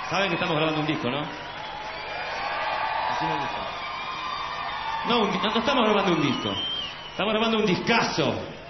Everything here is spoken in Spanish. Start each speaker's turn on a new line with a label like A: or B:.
A: Saben que estamos grabando un disco, ¿no? Así me gusta. No, no estamos grabando un disco. Estamos grabando un discazo.